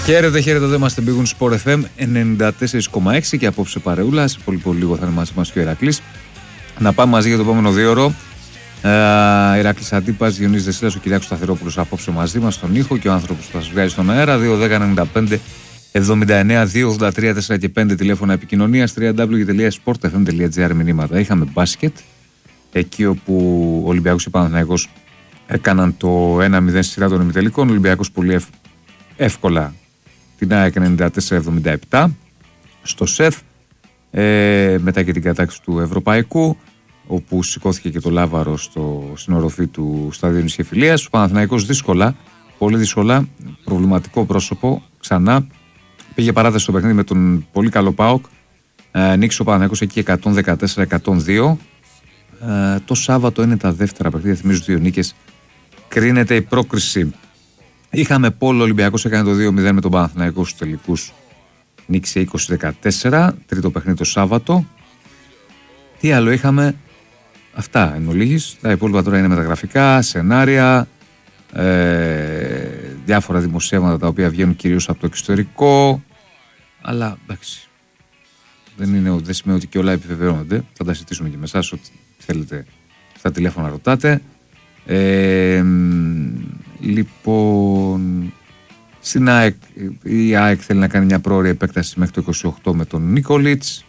Χαίρετε, εδώ είμαστε Big Win Sport FM 94,6 και απόψε παρεούλα. Σε πολύ λίγο θα είναι μαζί μας και ο Ηρακλής. Να πάμε μαζί για το επόμενο 2ωρο. Ηρακλής Αντίπας, Διονύσης Δεσίλας, ο Κυριάκος Σταθερόπουλος απόψε μαζί μας στον ήχο και ο άνθρωπος που θα σας βγάζει στον αέρα. 2-10-95 79 283 4 και 5 τηλέφωνα επικοινωνίας, www.sportfm.gr μηνύματα. Είχαμε μπάσκετ, εκεί όπου ο Ολυμπιακός και Παναθηναϊκός έκαναν το 1-0 στη σειρά των ημιτελικών. Ο Ολυμπιακός πολύ εύκολα την ΑΕΚ 94-77 στο ΣΕΦ, μετά και την κατάκτηση του Ευρωπαϊκού, όπου σηκώθηκε και το λάβαρο στην οροφή του σταδίου Νησιεφιλίας. Ο Παναθηναϊκός δύσκολα, πολύ δύσκολα, προβληματικό πρόσωπο, ξανά πήγε παράταση στο παιχνίδι με τον πολύ καλό ΠΑΟΚ. Νίκησε ο Παναθηναϊκός εκεί 114-102. Το Σάββατο είναι τα δεύτερα παιχνίδια, θυμίζω 2 νίκες. Κρίνεται η πρόκριση. Είχαμε πόλο, Ολυμπιακός έκανε το 2-0 με τον Παναθηναϊκό στους τελικούς. Νίκησε 20-14, τρίτο παιχνίδι το Σάββατο. Τι άλλο είχαμε? Αυτά εν ολίγης. Τα υπόλοιπα τώρα είναι μεταγραφικά, σενάρια, διάφορα δημοσιεύματα τα οποία βγαίνουν κυρίως από το εξωτερικό. Αλλά εντάξει, δεν σημαίνει ότι και όλα επιβεβαιώνονται. Θα τα συζητήσουμε και με εσάς, ό,τι θέλετε στα τηλέφωνα ρωτάτε. Λοιπόν, στην ΑΕΚ, η ΑΕΚ θέλει να κάνει μια πρόωρη επέκταση μέχρι το 28 με τον Νίκολιτς.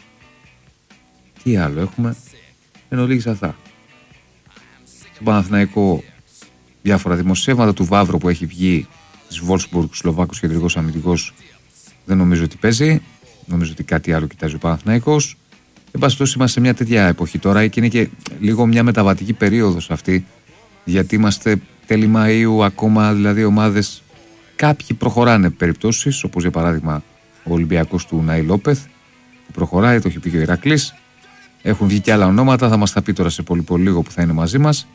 Τι άλλο έχουμε? Εν ολίγης αυτά. Στον Παναθηναϊκό διάφορα δημοσιεύματα του Βαύρου που έχει βγει της Wolfsburg, Σλοβάκος κεντρικός αμυντικός. Δεν νομίζω ότι παίζει. Νομίζω ότι κάτι άλλο κοιτάζει ο Παναθηναϊκός. Εν πάση περιπτώσει, είμαστε σε μια τέτοια εποχή τώρα και είναι και λίγο μια μεταβατική περίοδος αυτή. Γιατί είμαστε τέλη Μαΐου ακόμα, δηλαδή ομάδες, κάποιοι προχωράνε περιπτώσεις, όπως για παράδειγμα ο Ολυμπιακός του Ναή Λόπεθ που προχωράει, το έχει πει και ο Ηρακλής. Έχουν βγει και άλλα ονόματα, θα μας τα πει τώρα σε πολύ λίγο που θα είναι μαζί μας.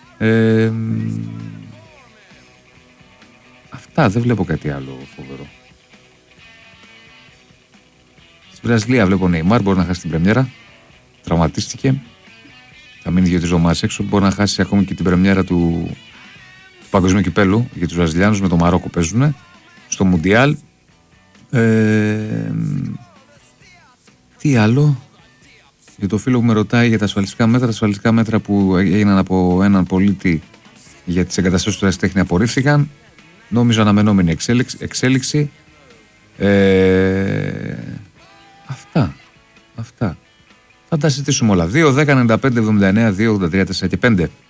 Αυτά, δεν βλέπω κάτι άλλο φοβερό. Στη Βραζιλία βλέπω Νεϊμάρ, μπορεί να χάσει την πρεμιέρα, τραυματίστηκε. Θα μείνει 2-3 εβδομάδες έξω. Μπορεί να χάσει ακόμη και την πρεμιέρα του Παγκοσμίου Κυπέλλου για τους Βραζιλιάνους. Με το Μαρόκο παίζουν στο Μουντιάλ. Τι άλλο? Για το φίλο που με ρωτάει για τα ασφαλιστικά μέτρα. Τα ασφαλιστικά μέτρα που έγιναν από έναν πολίτη για τις εγκαταστάσεις του ερασιτέχνη απορρίφθηκαν. Νόμιζα αναμενόμενη εξέλιξη. Αυτά. Θα τα συζητήσουμε όλα. 2-10-95-79-2-83-4 και 5.